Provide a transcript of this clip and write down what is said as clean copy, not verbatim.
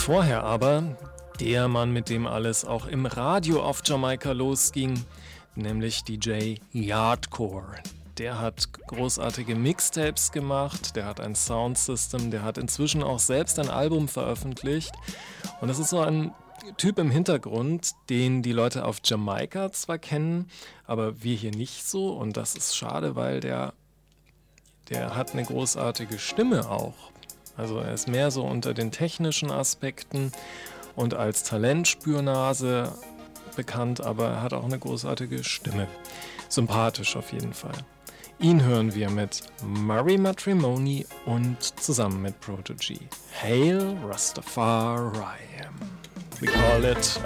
Vorher aber der Mann, mit dem alles auch im Radio auf Jamaika losging, nämlich DJ Yardcore. Der hat großartige Mixtapes gemacht, der hat ein Soundsystem, der hat inzwischen auch selbst ein Album veröffentlicht. Und das ist so ein Typ im Hintergrund, den die Leute auf Jamaika zwar kennen, aber wir hier nicht so. Und das ist schade, weil der hat eine großartige Stimme auch. Also er ist mehr so unter den technischen Aspekten und als Talentspürnase bekannt, aber er hat auch eine großartige Stimme. Sympathisch auf jeden Fall. Ihn hören wir mit Murray Matrimony und zusammen mit Prodigy. Hail Rastafari. We call it